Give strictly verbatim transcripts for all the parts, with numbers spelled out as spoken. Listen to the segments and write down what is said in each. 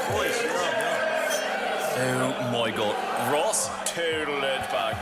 Boys, yeah, yeah. Oh my God. Ross total it back.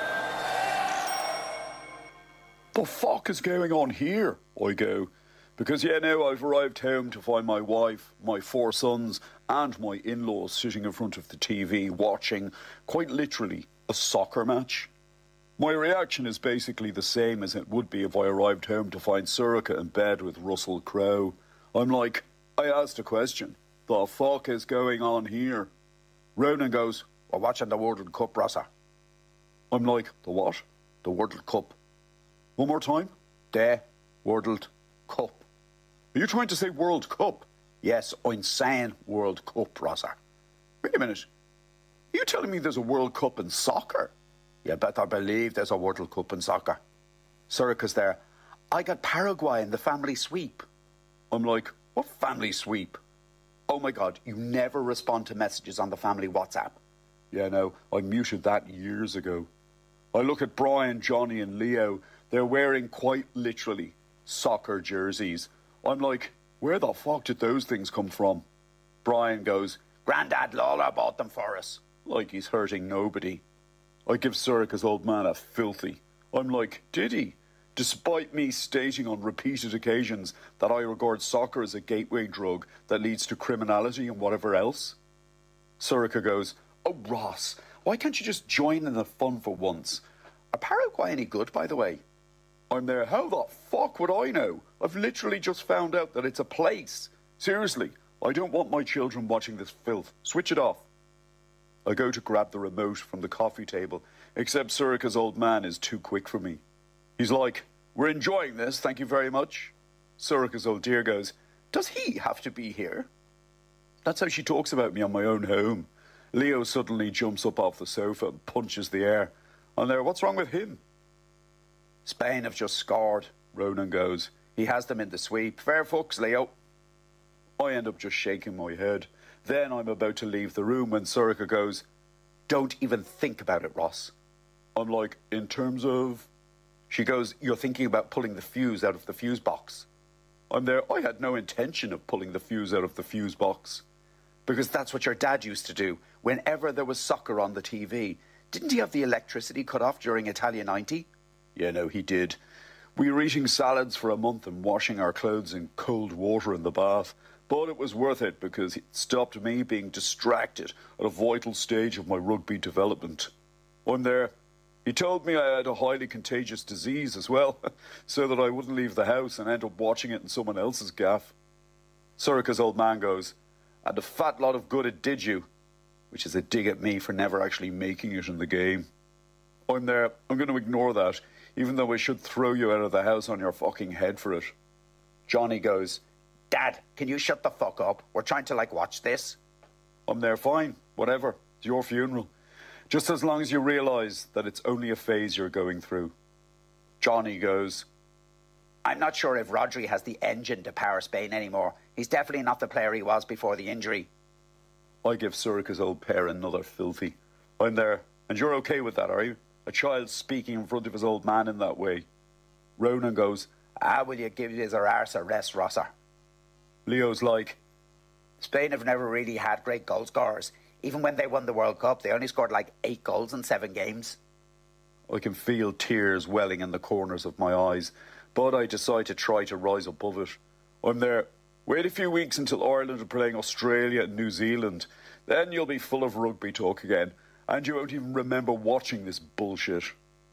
The fuck is going on here? I go. Because, yeah, now I've arrived home to find my wife, my four sons, and my in-laws sitting in front of the T V watching, quite literally, a soccer match. My reaction is basically the same as it would be if I arrived home to find Sorcha in bed with Russell Crowe. I'm like, I asked a question. The fuck is going on here? Ronan goes, we're watching the World Cup, Rosser. I'm like, the what? The World Cup. One more time. The World Cup. Are you trying to say World Cup? Yes, I'm saying World Cup, Rosser. Wait a minute. Are you telling me there's a World Cup in soccer? You better believe there's a World Cup in soccer. Sorcha's there. I got Paraguay in the family sweep. I'm like, what family sweep? Oh my God, you never respond to messages on the family WhatsApp. Yeah, no, I muted that years ago. I look at Brian, Johnny and Leo. They're wearing quite literally soccer jerseys. I'm like, where the fuck did those things come from? Brian goes, Grandad Lawler bought them for us. Like he's hurting nobody. I give Sorcha's old man a filthy. I'm like, did he? Despite me stating on repeated occasions that I regard soccer as a gateway drug that leads to criminality and whatever else. Sorcha goes, oh, Ross, why can't you just join in the fun for once? Are Paraguay any good, by the way? I'm there, how the fuck would I know? I've literally just found out that it's a place. Seriously, I don't want my children watching this filth. Switch it off. I go to grab the remote from the coffee table, except Sorcha's old man is too quick for me. He's like, we're enjoying this, thank you very much. Sorcha's old dear goes, does he have to be here? That's how she talks about me on my own home. Leo suddenly jumps up off the sofa and punches the air. I'm there, what's wrong with him? Spain have just scored, Ronan goes. He has them in the sweep. Fair fucks, Leo. I end up just shaking my head. Then I'm about to leave the room when Sorcha goes, don't even think about it, Ross. I'm like, in terms of... She goes, you're thinking about pulling the fuse out of the fuse box. I'm there, I had no intention of pulling the fuse out of the fuse box. Because that's what your dad used to do whenever there was soccer on the T V. Didn't he have the electricity cut off during Italia ninety? Yeah, no, he did. We were eating salads for a month and washing our clothes in cold water in the bath. But it was worth it because it stopped me being distracted at a vital stage of my rugby development. I'm there. He told me I had a highly contagious disease as well, so that I wouldn't leave the house and end up watching it in someone else's gaff. Sorcha's old man goes, and a fat lot of good it did you, which is a dig at me for never actually making it in the game. I'm there. I'm going to ignore that, even though I should throw you out of the house on your fucking head for it. Johnny goes, Dad, can you shut the fuck up? We're trying to, like, watch this. I'm there, fine, whatever. It's your funeral. Just as long as you realise that it's only a phase you're going through. Johnny goes, I'm not sure if Rodri has the engine to power Spain anymore. He's definitely not the player he was before the injury. I give Sorcha's old pair another filthy. I'm there, and you're okay with that, are you? A child speaking in front of his old man in that way. Ronan goes, ah, will you give his arse a rest, Rosser? Leo's like, Spain have never really had great goal scorers. Even when they won the World Cup, they only scored like eight goals in seven games. I can feel tears welling in the corners of my eyes, but I decide to try to rise above it. I'm there. Wait a few weeks until Ireland are playing Australia and New Zealand. Then you'll be full of rugby talk again, and you won't even remember watching this bullshit.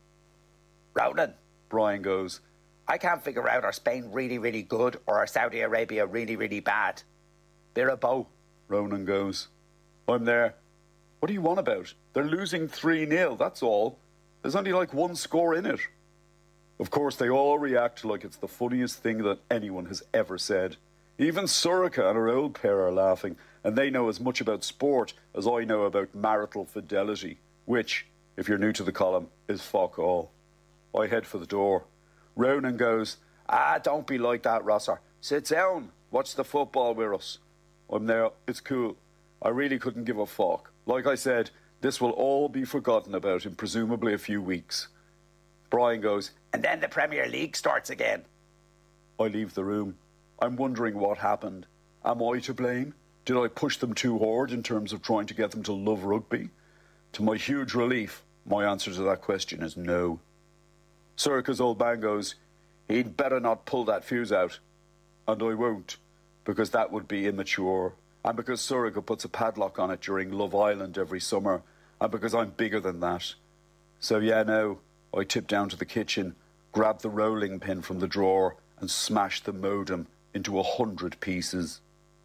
Ronan, Brian goes, I can't figure out are Spain really, really good or are Saudi Arabia really, really bad. They're a bow, Ronan goes. I'm there. What do you want about? They're losing three nil, that's all. There's only like one score in it. Of course, they all react like it's the funniest thing that anyone has ever said. Even Sorcha and her old pair are laughing, and they know as much about sport as I know about marital fidelity, which, if you're new to the column, is fuck all. I head for the door. Ronan goes, ah, don't be like that, Rosser. Sit down. Watch the football with us. I'm there. It's cool. I really couldn't give a fuck. Like I said, this will all be forgotten about in presumably a few weeks. Brian goes, and then the Premier League starts again. I leave the room. I'm wondering what happened. Am I to blame? Did I push them too hard in terms of trying to get them to love rugby? To my huge relief, my answer to that question is no. Sorcha's old man goes, he'd better not pull that fuse out. And I won't, because that would be immature. And because Sorcha puts a padlock on it during Love Island every summer. And because I'm bigger than that. So yeah, no, I tipped down to the kitchen, grabbed the rolling pin from the drawer and smashed the modem into a hundred pieces.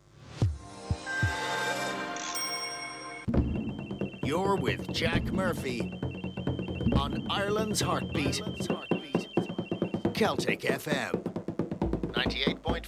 You're with Jack Murphy on Ireland's Heartbeat. Celtic F M ninety-eight.